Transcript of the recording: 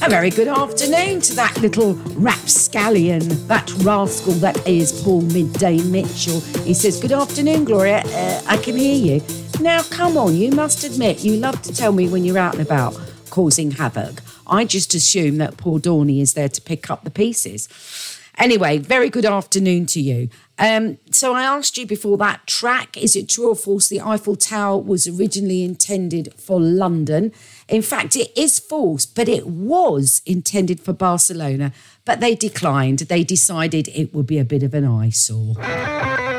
A very good afternoon to that little rapscallion, that rascal that is Paul Midday Mitchell. He says, good afternoon, Gloria. I can hear you. Now, come on, you must admit you love to tell me when you're out and about causing havoc. I just assume that poor Dawny is there to pick up the pieces. Anyway, very good afternoon to you. So I asked you before that track, is it true or false the Eiffel Tower was originally intended for London? In fact, it is false, but it was intended for Barcelona, but they declined. They decided it would be a bit of an eyesore.